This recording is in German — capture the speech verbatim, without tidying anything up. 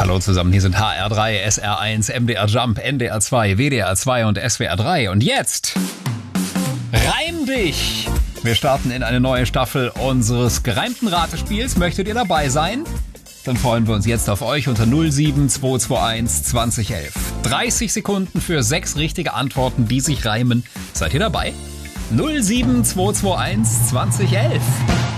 Hallo zusammen, hier sind H R drei, S R eins, M D R Jump, N D R zwei, W D R zwei und S W R drei. Und jetzt Reim dich! Wir starten in eine neue Staffel unseres gereimten Ratespiels. Möchtet ihr dabei sein? Dann freuen wir uns jetzt auf euch unter null sieben zwei zwei eins zwanzig elf. dreißig Sekunden für sechs richtige Antworten, die sich reimen. Seid ihr dabei? null sieben zwei zwei eins zwanzig elf.